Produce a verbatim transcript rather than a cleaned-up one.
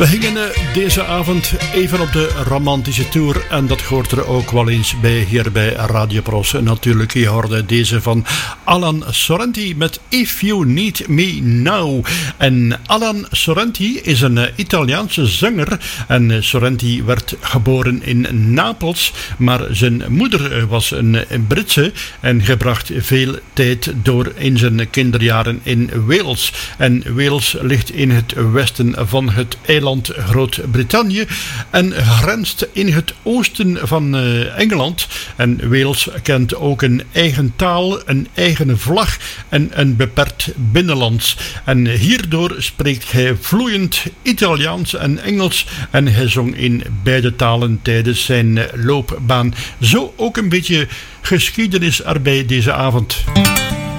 We gingen deze avond even op de romantische tour en dat hoort er ook wel eens bij hier bij Radio Pros. Natuurlijk, je hoorde deze van Alan Sorrenti met If You Need Me Now. En Alan Sorrenti is een Italiaanse zanger en Sorrenti werd geboren in Napels, maar zijn moeder was een Britse en gebracht veel tijd door in zijn kinderjaren in Wales. En Wales ligt in het westen van het eiland Groot-Brittannië en grenst in het oosten van uh, Engeland. En Wales kent ook een eigen taal, een eigen vlag en een beperkt binnenlands. En hierdoor spreekt hij vloeiend Italiaans en Engels en hij zong in beide talen tijdens zijn loopbaan. Zo ook een beetje geschiedenis erbij deze avond.